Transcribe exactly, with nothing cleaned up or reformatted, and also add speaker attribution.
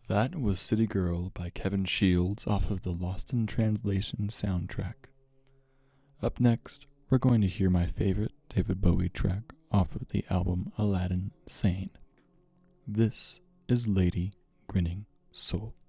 Speaker 1: That was City Girl by Kevin Shields off of the Lost in Translation soundtrack. Up next, we're going to hear my favorite David Bowie track off of the album Aladdin Sane. This is Lady Grinning Soul.